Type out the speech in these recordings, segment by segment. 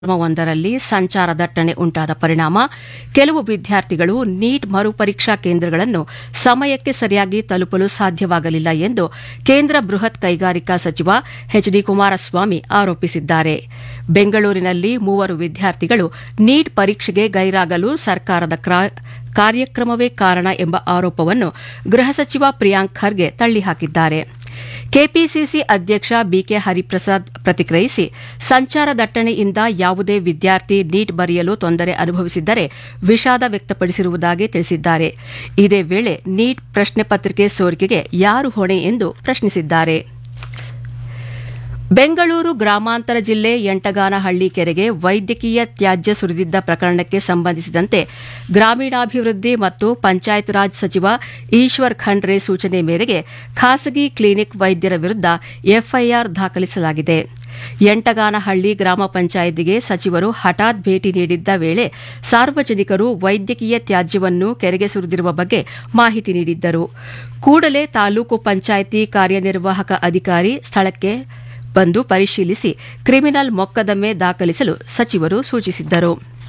ಕಾರ್ಯಕ್ರಮವೊಂದರಲ್ಲಿ ಸಂಚಾರ ದಟ್ಟಣೆ ಉಂಟಾದ ಪರಿಣಾಮ ಕೆಲವು ವಿದ್ಯಾರ್ಥಿಗಳು ನೀಟ್ ಮರುಪರೀಕ್ಷಾ ಕೇಂದ್ರಗಳನ್ನು ಸಮಯಕ್ಕೆ ಸರಿಯಾಗಿ ತಲುಪಲು ಸಾಧ್ಯವಾಗಲಿಲ್ಲ ಎಂದು ಕೇಂದ್ರ ಬೃಹತ್ ಕೈಗಾರಿಕಾ ಸಚಿವ ಎಚ್ಡಿ ಕುಮಾರಸ್ವಾಮಿ ಆರೋಪಿಸಿದ್ದಾರೆ. ಬೆಂಗಳೂರಿನಲ್ಲಿ 3 ವಿದ್ಯಾರ್ಥಿಗಳು ನೀಟ್ ಪರೀಕ್ಷೆಗೆ ಗೈರಾಗಲು ಸರ್ಕಾರದ ಕಾರ್ಯಕ್ರಮವೇ ಕಾರಣ ಎಂಬ ಆರೋಪವನ್ನು ಗೃಹ ಸಚಿವ ಪ್ರಿಯಾಂಕ್ ಖರ್ಗೆ ತಳ್ಳಿಹಾಕಿದ್ದಾರೆ. ಕೆಪಿಸಿಸಿ ಅಧ್ಯಕ್ಷ ಬಿಕೆ ಹರಿಪ್ರಸಾದ್ ಪ್ರತಿಕ್ರಿಯಿಸಿ, ಸಂಚಾರ ದಟ್ಟಣೆಯಿಂದ ಯಾವುದೇ ವಿದ್ಯಾರ್ಥಿ ನೀಟ್ ಬರೆಯಲು ತೊಂದರೆ ಅನುಭವಿಸಿದ್ದರೆ ವಿಷಾದ ವ್ಯಕ್ತಪಡಿಸಿರುವುದಾಗಿ ತಿಳಿಸಿದ್ದಾರೆ. ಇದೇ ವೇಳೆ ನೀಟ್ ಪ್ರಶ್ನೆ ಪತ್ರಿಕೆ ಸೋರಿಕೆಗೆ ಯಾರು ಹೊಣೆ ಎಂದು ಪ್ರಶ್ನಿಸಿದ್ದಾರೆ. ಬೆಂಗಳೂರು ಗ್ರಾಮಾಂತರ ಜಿಲ್ಲೆ ಯಂಟಗಾನಹಳ್ಳಿ ಕೆರೆಗೆ ವೈದ್ಯಕೀಯ ತ್ಯಾಜ್ಯ ಸುರಿದಿದ್ದ ಪ್ರಕರಣಕ್ಕೆ ಸಂಬಂಧಿಸಿದಂತೆ ಗ್ರಾಮೀಣಾಭಿವೃದ್ಧಿ ಮತ್ತು ಪಂಚಾಯತ್ ರಾಜ್ ಸಚಿವ ಈಶ್ವರ್ ಖಂಡ್ರೆ ಸೂಚನೆ ಮೇರೆಗೆ ಖಾಸಗಿ ಕ್ಲಿನಿಕ್ ವೈದ್ಯರ ವಿರುದ್ಧ ಎಫ್ಐಆರ್ ದಾಖಲಿಸಲಾಗಿದೆ. ಯಂಟಗಾನಹಳ್ಳಿ ಗ್ರಾಮ ಪಂಚಾಯಿತಿಗೆ ಸಚಿವರು ಹಠಾತ್ ಭೇಟಿ ನೀಡಿದ್ದ ವೇಳೆ ಸಾರ್ವಜನಿಕರು ವೈದ್ಯಕೀಯ ತ್ಯಾಜ್ಯವನ್ನು ಕೆರೆಗೆ ಸುರಿದಿರುವ ಬಗ್ಗೆ ಮಾಹಿತಿ ನೀಡಿದ್ದರು. ಕೂಡಲೇ ತಾಲೂಕು ಪಂಚಾಯಿತಿ ಕಾರ್ಯನಿರ್ವಾಹಕ ಅಧಿಕಾರಿ ಸ್ಥಳಕ್ಕೆ ಬಂದು ಪರಿಶೀಲಿಸಿ ಕ್ರಿಮಿನಲ್ ಮೊಕದ್ದಮೆ ದಾಖಲಿಸಲು ಸಚಿವರು ಸೂಚಿಸಿದ್ದರು.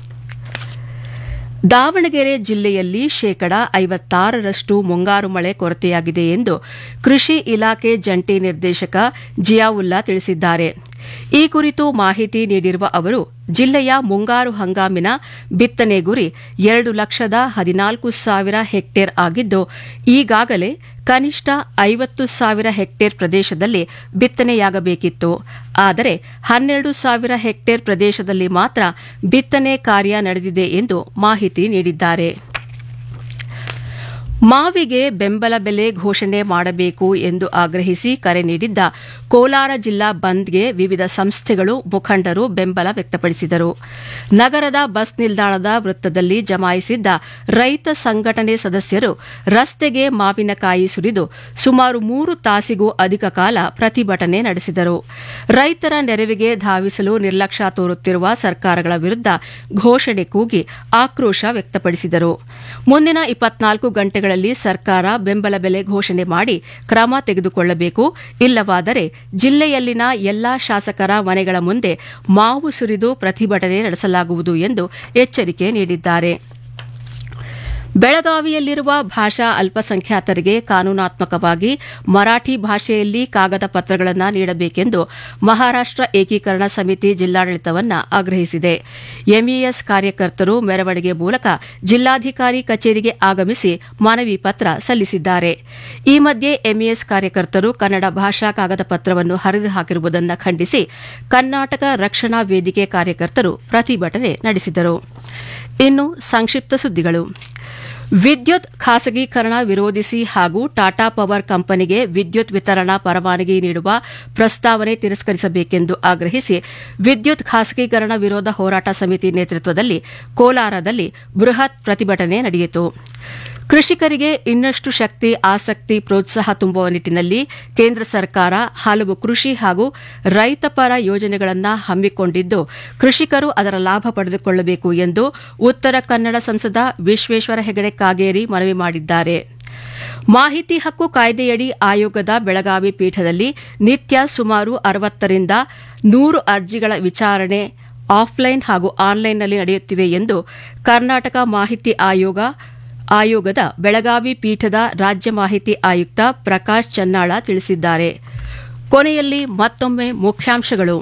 ದಾವಣಗೆರೆ ಜಿಲ್ಲೆಯಲ್ಲಿ 56% ಮುಂಗಾರು ಮಳೆ ಕೊರತೆಯಾಗಿದೆ ಎಂದು ಕೃಷಿ ಇಲಾಖೆ ಜಂಟಿ ನಿರ್ದೇಶಕ ಜಿಯಾವುಲ್ಲಾ ತಿಳಿಸಿದ್ದಾರೆ. ಈ ಕುರಿತು ಮಾಹಿತಿ ನೀಡಿರುವ ಅವರು, ಜಿಲ್ಲೆಯ ಮುಂಗಾರು ಹಂಗಾಮಿನ ಬಿತ್ತನೆ ಗುರಿ 2,14,000 ಹೆಕ್ಟೇರ್ ಆಗಿದ್ದು, ಈಗಾಗಲೇ ಕನಿಷ್ಠ 50,000 ಹೆಕ್ಟೇರ್ ಪ್ರದೇಶದಲ್ಲಿ ಬಿತ್ತನೆಯಾಗಬೇಕಿತ್ತು. ಆದರೆ 12,000 ಹೆಕ್ಟೇರ್ ಪ್ರದೇಶದಲ್ಲಿ ಮಾತ್ರ ಬಿತ್ತನೆ ಕಾರ್ಯ ನಡೆದಿದೆ ಎಂದು ಮಾಹಿತಿ ನೀಡಿದ್ದಾರೆ. ಮಾವಿಗೆ ಬೆಂಬಲ ಬೆಲೆ ಘೋಷಣೆ ಮಾಡಬೇಕು ಎಂದು ಆಗ್ರಹಿಸಿ ಕರೆ ನೀಡಿದ್ದ ಕೋಲಾರ ಜಿಲ್ಲಾ ಬಂದ್ಗೆ ವಿವಿಧ ಸಂಸ್ಥೆಗಳು ಮುಖಂಡರು ಬೆಂಬಲ ವ್ಯಕ್ತಪಡಿಸಿದರು. ನಗರದ ಬಸ್ ನಿಲ್ದಾಣದ ವೃತ್ತದಲ್ಲಿ ಜಮಾಯಿಸಿದ್ದ ರೈತ ಸಂಘಟನೆ ಸದಸ್ಯರು ರಸ್ತೆಗೆ ಮಾವಿನಕಾಯಿ ಸುರಿದು ಸುಮಾರು 3 ತಾಸಿಗೂ ಅಧಿಕ ಕಾಲ ಪ್ರತಿಭಟನೆ ನಡೆಸಿದರು. ರೈತರ ನೆರವಿಗೆ ಧಾವಿಸಲು ನಿರ್ಲಕ್ಷ್ಯ ತೋರುತ್ತಿರುವ ಸರ್ಕಾರಗಳ ವಿರುದ್ಧ ಘೋಷಣೆ ಕೂಗಿ ಆಕ್ರೋಶ ವ್ಯಕ್ತಪಡಿಸಿದರು. ಮುಂದಿನ 24 ಗಂಟೆಗಳ ಸರ್ಕಾರ ಬೆಂಬಲ ಬೆಲೆ ಘೋಷಣೆ ಮಾಡಿ ಕ್ರಮ ತೆಗೆದುಕೊಳ್ಳಬೇಕು, ಇಲ್ಲವಾದರೆ ಜಿಲ್ಲೆಯಲ್ಲಿನ ಎಲ್ಲಾ ಶಾಸಕರ ಮನೆಗಳ ಮುಂದೆ ಮಾವು ಸುರಿದು ಪ್ರತಿಭಟನೆ ನಡೆಸಲಾಗುವುದು ಎಂದು ಎಚ್ಚರಿಕೆ ನೀಡಿದ್ದಾರೆ. ಬೆಳಗಾವಿಯಲ್ಲಿರುವ ಭಾಷಾ ಅಲ್ಪಸಂಖ್ಯಾತರಿಗೆ ಕಾನೂನಾತ್ಮಕವಾಗಿ ಮರಾಠಿ ಭಾಷೆಯಲ್ಲಿ ಕಾಗದ ಪತ್ರಗಳನ್ನು ನೀಡಬೇಕೆಂದು ಮಹಾರಾಷ್ಟ್ರ ಏಕೀಕರಣ ಸಮಿತಿ ಜಿಲ್ಲಾಡಳಿತವನ್ನು ಆಗ್ರಹಿಸಿದೆ. ಎಂಇಎಸ್ ಕಾರ್ಯಕರ್ತರು ಮೆರವಣಿಗೆ ಮೂಲಕ ಜಿಲ್ಲಾಧಿಕಾರಿ ಕಚೇರಿಗೆ ಆಗಮಿಸಿ ಮನವಿ ಪತ್ರ ಸಲ್ಲಿಸಿದ್ದಾರೆ. ಈ ಮಧ್ಯೆ ಎಂಇಎಸ್ ಕಾರ್ಯಕರ್ತರು ಕನ್ನಡ ಭಾಷಾ ಕಾಗದ ಪತ್ರವನ್ನು ಹರಿದು ಹಾಕಿರುವುದನ್ನು ಖಂಡಿಸಿ ಕರ್ನಾಟಕ ರಕ್ಷಣಾ ವೇದಿಕೆ ಕಾರ್ಯಕರ್ತರು ಪ್ರತಿಭಟನೆ ನಡೆಸಿದರು. ಇನ್ನು ಸಂಕ್ಷಿಪ್ತ ಸುದ್ದಿಗಳು. ವಿದ್ಯುತ್ ಖಾಸಗೀಕರಣ ವಿರೋಧಿಸಿ ಹಾಗೂ ಟಾಟಾ ಪವರ್ ಕಂಪನಿಗೆ ವಿದ್ಯುತ್ ವಿತರಣಾ ಪರವಾನಗಿ ನೀಡುವ ಪ್ರಸ್ತಾವನೆ ತಿರಸ್ಕರಿಸಬೇಕೆಂದು ಆಗ್ರಹಿಸಿ ವಿದ್ಯುತ್ ಖಾಸಗೀಕರಣ ವಿರೋಧ ಹೋರಾಟ ಸಮಿತಿ ನೇತೃತ್ವದಲ್ಲಿ ಕೋಲಾರದಲ್ಲಿ ಬೃಹತ್ ಪ್ರತಿಭಟನೆ ನಡೆಯಿತು. ಕೃಷಿಕರಿಗೆ ಇನ್ನಷ್ಟು ಶಕ್ತಿ, ಆಸಕ್ತಿ, ಪ್ರೋತ್ಸಾಹ ತುಂಬುವ ನಿಟ್ಟಿನಲ್ಲಿ ಕೇಂದ್ರ ಸರ್ಕಾರ ಹಲವು ಕೃಷಿ ಹಾಗೂ ರೈತಪರ ಯೋಜನೆಗಳನ್ನು ಹಮ್ಮಿಕೊಂಡಿದ್ದು, ಕೃಷಿಕರು ಅದರ ಲಾಭ ಪಡೆದುಕೊಳ್ಳಬೇಕು ಎಂದು ಉತ್ತರ ಕನ್ನಡ ಸಂಸದ ವಿಶ್ವೇಶ್ವರ ಹೆಗಡೆ ಕಾಗೇರಿ ಮನವಿ ಮಾಡಿದ್ದಾರೆ. ಮಾಹಿತಿ ಹಕ್ಕು ಕಾಯ್ದೆಯಡಿ ಆಯೋಗದ ಬೆಳಗಾವಿ ಪೀಠದಲ್ಲಿ ನಿತ್ಯ ಸುಮಾರು 60ರಿಂದ 100 ಅರ್ಜಿಗಳ ವಿಚಾರಣೆ ಆಫ್ಲೈನ್ ಹಾಗೂ ಆನ್ಲೈನ್ನಲ್ಲಿ ನಡೆಯುತ್ತಿವೆ ಎಂದು ಕರ್ನಾಟಕ ಮಾಹಿತಿ ಆಯೋಗದ ಬೆಳಗಾವಿ ಪೀಠದ ರಾಜ್ಯ ಮಾಹಿತಿ ಆಯುಕ್ತ ಪ್ರಕಾಶ್ ಚನ್ನಾಳ ತಿಳಿಸಿದ್ದಾರೆ. ಕೊನೆಯಲ್ಲಿ ಮತ್ತೊಮ್ಮೆ ಮುಖ್ಯಾಂಶಗಳು.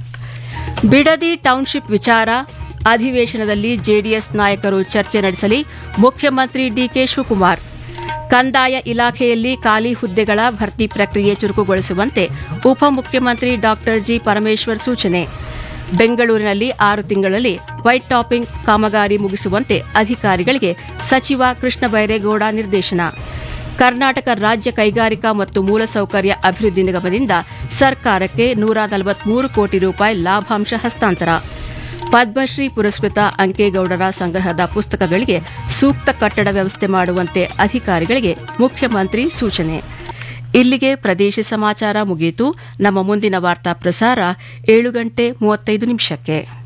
ಬಿಡದಿ ಟೌನ್ಶಿಪ್ ವಿಚಾರ ಅಧಿವೇಶನದಲ್ಲಿ ಜೆಡಿಎಸ್ ನಾಯಕರು ಚರ್ಚೆ ನಡೆಸಲಿ, ಮುಖ್ಯಮಂತ್ರಿ ಡಿಕೆ ಶಿವಕುಮಾರ್. ಕಂದಾಯ ಇಲಾಖೆಯಲ್ಲಿ ಖಾಲಿ ಹುದ್ದೆಗಳ ಭರ್ತಿ ಪ್ರಕ್ರಿಯೆ ಚುರುಕುಗೊಳಿಸುವಂತೆ ಉಪಮುಖ್ಯಮಂತ್ರಿ ಡಾ ಜಿ ಪರಮೇಶ್ವರ್ ಸೂಚನೆ. ಬೆಂಗಳೂರಿನಲ್ಲಿ 6 ತಿಂಗಳಲ್ಲಿ ವೈಟ್ ಟಾಪಿಂಗ್ ಕಾಮಗಾರಿ ಮುಗಿಸುವಂತೆ ಅಧಿಕಾರಿಗಳಿಗೆ ಸಚಿವ ಕೃಷ್ಣ ಬೈರೇಗೌಡ ನಿರ್ದೇಶನ. ಕರ್ನಾಟಕ ರಾಜ್ಯ ಕೈಗಾರಿಕಾ ಮತ್ತು ಮೂಲಸೌಕರ್ಯ ಅಭಿವೃದ್ಧಿ ನಿಗಮದಿಂದ ಸರ್ಕಾರಕ್ಕೆ 143 ಕೋಟಿ ರೂಪಾಯಿ ಲಾಭಾಂಶ ಹಸ್ತಾಂತರ. ಪದ್ಮಶ್ರೀ ಪುರಸ್ಕೃತ ಅಂಕೇಗೌಡರ ಸಂಗ್ರಹದ ಪುಸ್ತಕಗಳಿಗೆ ಸೂಕ್ತ ಕಟ್ಟಡ ವ್ಯವಸ್ಥೆ ಮಾಡುವಂತೆ ಅಧಿಕಾರಿಗಳಿಗೆ ಮುಖ್ಯಮಂತ್ರಿ ಸೂಚನೆ. ಇಲ್ಲಿಗೆ ಪ್ರದೇಶ ಸಮಾಚಾರ ಮುಗಿಯಿತು. ನಮ್ಮ ಮುಂದಿನ ವಾರ್ತಾ ಪ್ರಸಾರ 7:35 ನಿಮಿಷಕ್ಕೆ.